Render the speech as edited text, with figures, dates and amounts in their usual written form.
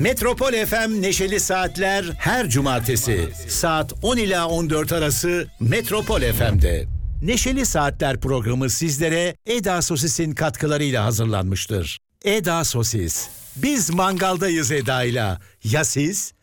Metropol FM Neşeli Saatler her cumartesi saat 10 ila 14 arası Metropol FM'de. Neşeli Saatler programı sizlere Eda Sosis'in katkılarıyla hazırlanmıştır. Eda Sosis. Biz mangaldayız Eda'yla. Ya siz?